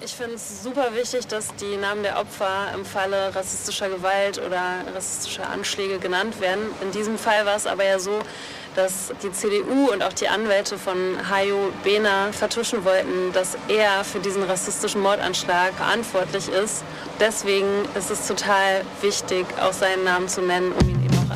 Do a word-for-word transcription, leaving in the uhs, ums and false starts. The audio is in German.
Ich finde es super wichtig, dass die Namen der Opfer im Falle rassistischer Gewalt oder rassistischer Anschläge genannt werden. In diesem Fall war es aber ja so, dass die C D U und auch die Anwälte von Hajo Behner vertuschen wollten, dass er für diesen rassistischen Mordanschlag verantwortlich ist. Deswegen ist es total wichtig, auch seinen Namen zu nennen, um ihn